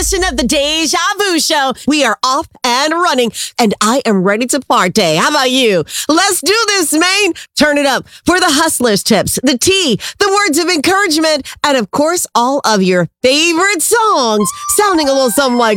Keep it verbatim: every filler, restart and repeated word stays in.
edition of the Deja Vu Show. We are off and running, and I am ready to party. How about you? Let's do this, man. Turn it up for the hustlers tips, the tea, the words of encouragement, and of course, all of your favorite songs sounding a little something like